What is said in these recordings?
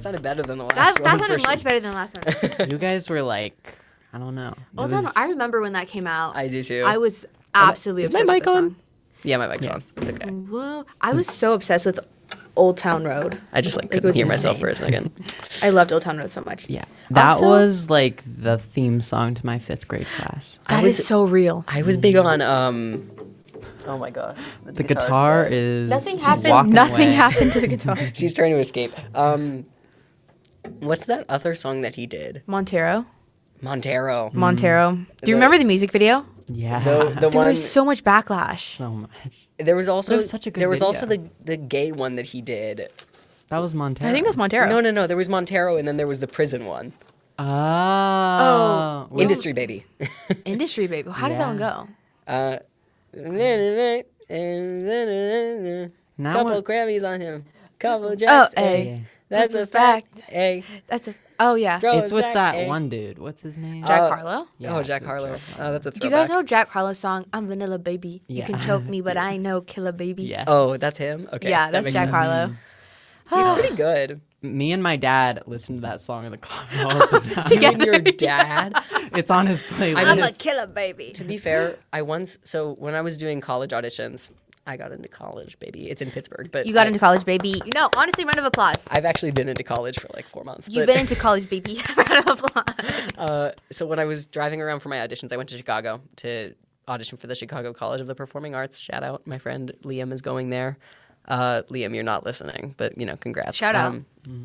sounded better than the last That one. sounded much better than the last one. You guys were like, I don't know. Old Town. I remember when that came out. I do too. I was absolutely Is my obsessed with mic the on? song. Yeah, my mic's on. It's okay. Whoa! I was so obsessed with Old Town Road. I just It couldn't was hear myself insane. for a second. I loved Old Town Road so much. Yeah. That Also- was like the theme song to my 5th grade class. That is so real. I was big on oh my god. The guitar is Nothing she's happened. walking Nothing away. happened to the guitar. She's trying to escape. What's that other song that he did? Montero. Montero. Do you remember the music video? Yeah. The There one was so much backlash. so much. there was also It was such a good there was video. also the gay one that he did. That was Montero. I think that's Montero. No, there was Montero and then there was the prison one. Oh. Industry Baby. Industry Baby. How does that one go? Now Couple what- Grammys on him. Couple jacks. hey. That's a fact. Hey. That's a. Oh yeah. Throw It's it with back, that hey. one dude. What's his name? Jack Harlow. Yeah, oh, it's Jack with Harlow. Oh, that's a Do you throwback. guys know Jack Harlow's song "I'm Vanilla Baby"? You Yeah. can choke me, but I know Killer Baby. Yes. Oh, that's him? Okay. Yeah, that that's makes Jack sense. Harlow. He's pretty good. Me and my dad listened to that song in the car all the time. You and your dad. It's on his playlist. I I'm mean, a killer baby. To be fair, when I was doing college auditions, I got into college, baby. It's in Pittsburgh, but You got into college, baby. No, honestly, round of applause. I've actually been into college for like 4 months. You've but- been into college, baby. Round of applause. So when I was driving around for my auditions, I went to Chicago to audition for the Chicago College of the Performing Arts. Shout out, my friend Liam is going there. Liam, you're not listening, but congrats. Shout out.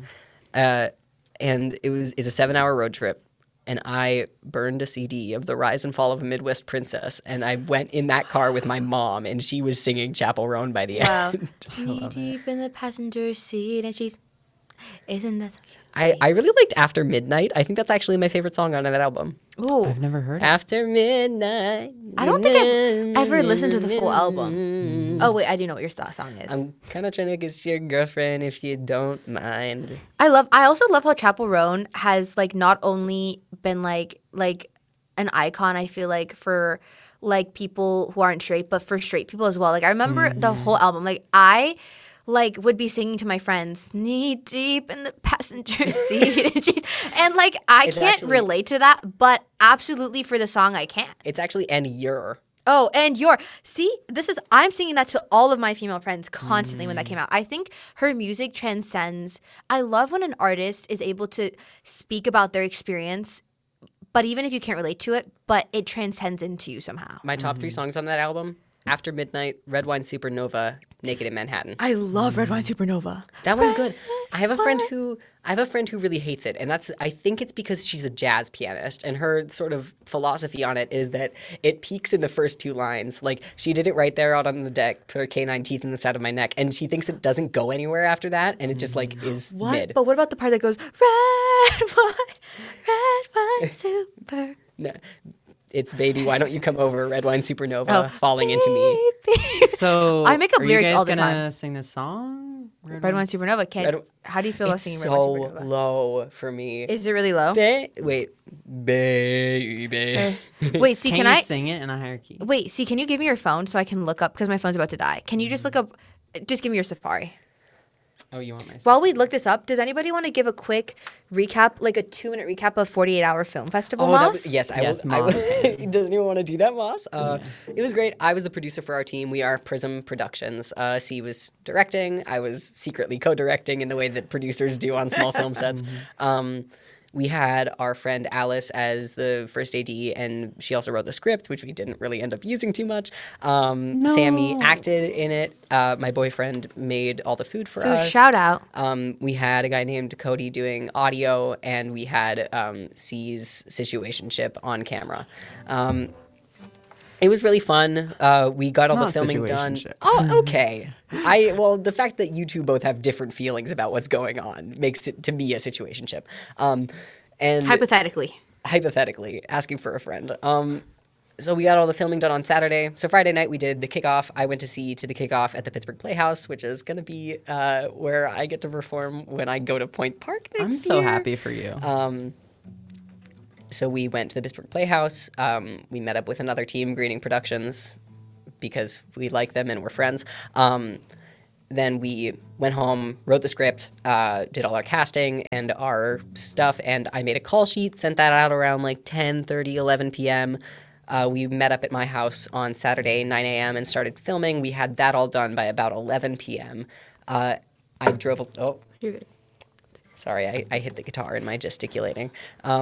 And it's a 7-hour road trip, and I burned a CD of The Rise and Fall of a Midwest Princess, and I went in that car with my mom, and she was singing Chapel Roan by the Wow. end. Knee deep in the passenger seat, and she's. Isn't that so cute? I really liked After Midnight. I think that's actually my favorite song on that album. Ooh. I've never heard it. After Midnight. I don't think I've ever listened to the full album. Oh wait, I do know what your song is. I'm kind of trying to kiss your girlfriend if you don't mind. I also love how Chapel Roan has like not only been like an icon, I feel like, for like people who aren't straight, but for straight people as well. Like I remember the whole album. Like I would be singing to my friends, knee deep in the passenger seat. and like I It's can't actually- relate to that, but absolutely for the song I can. It's actually And You're. Oh, and I'm singing that to all of my female friends constantly when that came out. I think her music transcends. I love when an artist is able to speak about their experience, but even if you can't relate to it, but it transcends into you somehow. My top 3 songs on that album: After Midnight, Red Wine Supernova, Naked in Manhattan. I love Red Wine Supernova. That one's good. I have a friend who really hates it, and I think it's because she's a jazz pianist, and her sort of philosophy on it is that it peaks in the first 2 lines. Like she did it right there out on the deck, put her canine teeth in the side of my neck, and she thinks it doesn't go anywhere after that, and it just like is What? mid. But what about the part that goes red wine super? No, it's Baby, Why Don't You Come Over, Red Wine Supernova, Falling Into Me. Baby. So I make up are lyrics you guys all the gonna time. sing this song? Red Wine Supernova. How do you feel about It's singing so Red Wine Supernova? low for me. Is it really low? Wait, baby. Wait, see, Can can you I? sing it in a higher key? Wait, see, can you give me your phone so I can look up, because my phone's about to die. Can you just look up, just give me your Safari. Oh, you want my song? While we look this up, does anybody want to give a quick recap, like a 2-minute recap of 48 Hour Film Festival, Moss? Yes, I Yes, will. I will. Moss. Does anyone want to do that, Moss? It was great. I was the producer for our team. We are Prism Productions. C was directing. I was secretly co-directing in the way that producers do on small film sets. We had our friend Alice as the first AD, and she also wrote the script, which we didn't really end up using too much. Sammy acted in it. My boyfriend made all the food for Food, us. shout out. We had a guy named Cody doing audio, and we had C's situationship on camera. It was really fun. We got all the Not filming done. situationship. Oh, okay. The fact that you two both have different feelings about what's going on makes it, to me, a situationship. And hypothetically, asking for a friend. So we got all the filming done on Saturday. So Friday night we did the kickoff. I went to the kickoff at the Pittsburgh Playhouse, which is going to be where I get to perform when I go to Point Park next I'm so year. happy for you. So we went to the Pittsburgh Playhouse. We met up with another team, Greening Productions, because we like them and we're friends. then we went home, wrote the script, did all our casting and our stuff, and I made a call sheet, sent that out around like 10:30, 11 p.m. We met up at my house on Saturday, 9 a.m., and started filming. We had that all done by about 11 p.m. I drove. You're good. Sorry, I hit the guitar in my gesticulating.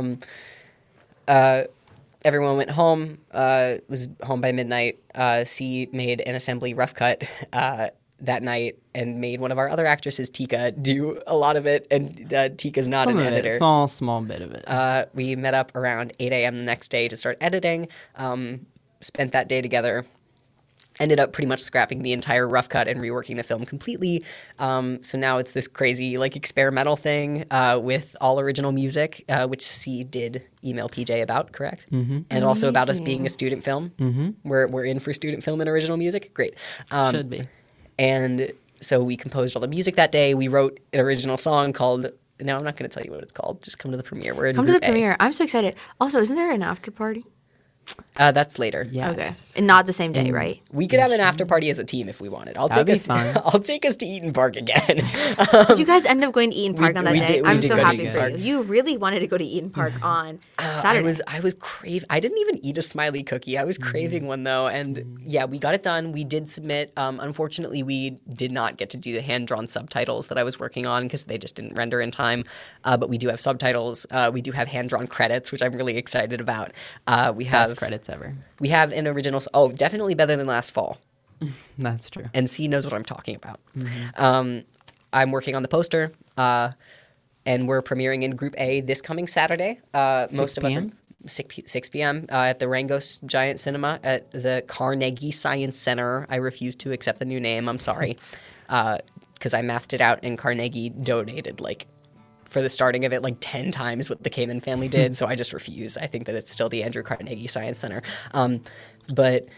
Everyone went home, was home by midnight. C made an assembly rough cut that night and made one of our other actresses, Tika, do a lot of it. And Tika's not Some an of editor. it, small bit of it. We met up around 8 a.m. the next day to start editing, spent that day together. Ended up pretty much scrapping the entire rough cut and reworking the film completely. So now it's this crazy like experimental thing with all original music, which C did email PJ about, correct? Mm-hmm. And also about us being a student film. Mm-hmm. We're in for student film and original music. Great. Should be. And so we composed all the music that day. We wrote an original song called. No, I'm not going to tell you what it's called. Just come to the premiere. We're in Come to the Group A. premiere. I'm so excited. Also, isn't there an after party? That's later. Yes. Okay. And not the same day, right? We could have an after party as a team if we wanted. That'd be fun. I'll take us to Eaton Park again. Did you guys end up going to Eaton Park on that we day? did- we I'm did so go to happy Eaton for Park. you. You really wanted to go to Eaton Park on Saturday. I was I didn't even eat a Smiley cookie. I was craving one though, and yeah, we got it done. We did submit. Unfortunately, we did not get to do the hand drawn subtitles that I was working on because they just didn't render in time. But we do have subtitles. We do have hand drawn credits, which I'm really excited about. We have Best credits ever. We have an original. Oh, definitely better than last fall. That's true. And C knows what I'm talking about. I'm working on the poster, and we're premiering in Group A this coming Saturday. Most of us are 6 p.m. At the Rangos Giant Cinema at the Carnegie Science Center. I refuse to accept the new name. I'm sorry, because I mathed it out, and Carnegie donated for the starting of it 10 times what the Kamen family did. So I just refuse. I think that it's still the Andrew Carnegie Science Center. But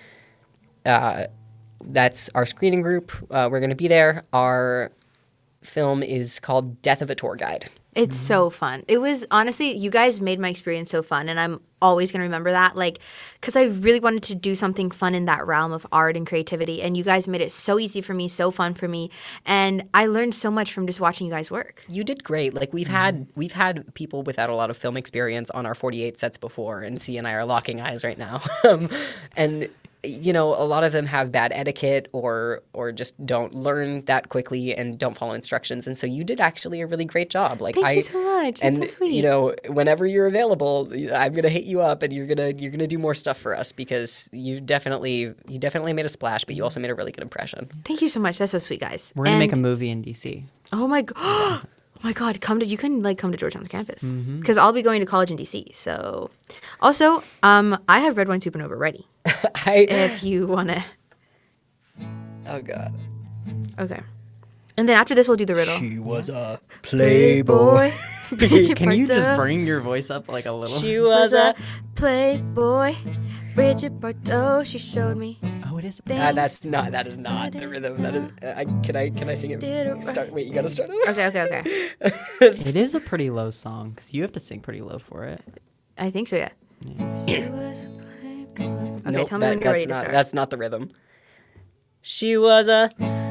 that's our screening group. We're going to be there. Our film is called Death of a Tour Guide. It's so fun. It was honestly, you guys made my experience so fun, and I'm always going to remember that. Because I really wanted to do something fun in that realm of art and creativity, and you guys made it so easy for me, so fun for me, and I learned so much from just watching you guys work. You did great. We've had people without a lot of film experience on our 48 sets before, and C and I are locking eyes right now. And a lot of them have bad etiquette or just don't learn that quickly and don't follow instructions. And so you did actually a really great job. Thank you so much. That's and so sweet. whenever you're available, I'm gonna hit you up and you're gonna do more stuff for us because you definitely made a splash, but you also made a really good impression. Thank you so much. That's so sweet, guys. We're gonna make a movie in DC. Oh my god. Oh my God! You can come to Georgetown's campus because I'll be going to college in DC. So, also, I have red wine supernova ready. If you wanna. Oh God. Okay. And then after this, we'll do the riddle. She was a playboy. Can you just bring your voice up a little? She was a. playboy. Bridget Bardot, she showed me. Oh, it is. That is not the rhythm. That is. Can I sing it? Wait, you gotta start over. Okay. It is a pretty low song because you have to sing pretty low for it. I think so, yeah. She was a playboy. Okay, Nope, tell me when you're ready to not, start. That's not the rhythm. She was a